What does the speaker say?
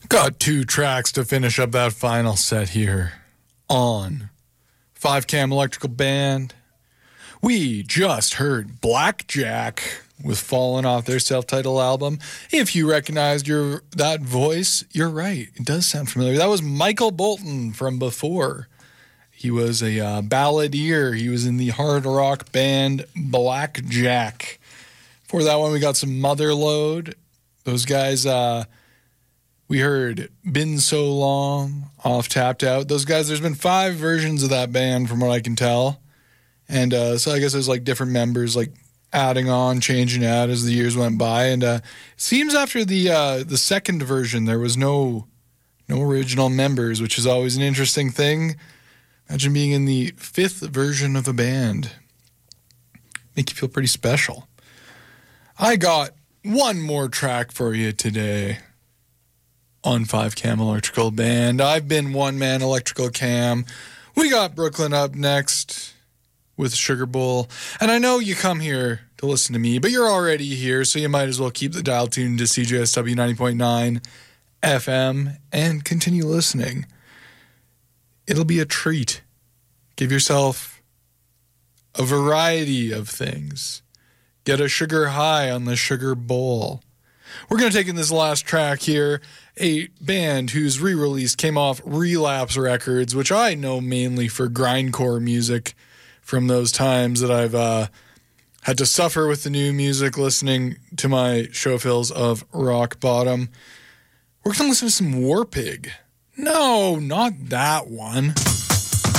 Got two tracks to finish up that final set here on 5Cam Electrical Band. We just heard Blackjack with Fallen off their self-titled album. If you recognized that voice, you're right. It does sound familiar. That was Michael Bolton from before. He was a balladeer. He was in the hard rock band Blackjack. For that one, we got some Motherload. Those guys, we heard Been So Long off Tapped Out. Those guys, there's been 5 versions of that band from what I can tell. And so I guess there's like different members like adding on, changing out as the years went by. And it seems after the second version, there was no original members, which is always an interesting thing. Imagine being in the 5th version of a band. Make you feel pretty special. I got one more track for you today on 5Cam Electrical Band. I've been One Man Electrical Cam. We got Brooklyn up next with Sugar Bowl. And I know you come here to listen to me, but you're already here, so you might as well keep the dial tuned to CJSW 90.9 FM and continue listening. It'll be a treat. Give yourself a variety of things. Get a sugar high on the Sugar Bowl. We're going to take in this last track here, a band whose re-release came off Relapse Records, which I know mainly for grindcore music from those times that I've had to suffer with the new music listening to my show fills of Rock Bottom. We're going to listen to some Warpig. No, not that one.